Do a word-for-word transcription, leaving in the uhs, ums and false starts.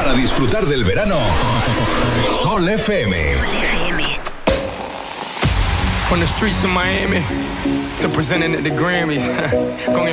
Para disfrutar del verano, Sol F M. From the streets of Miami to presenting at the Grammys. Con